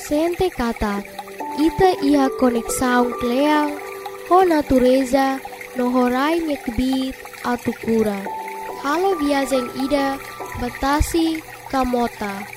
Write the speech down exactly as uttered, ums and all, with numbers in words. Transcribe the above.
sente kata ita iha koneksaung kleang ho natureza no horai nyekbit atu kura. Halo viajeng ida batasi kamota.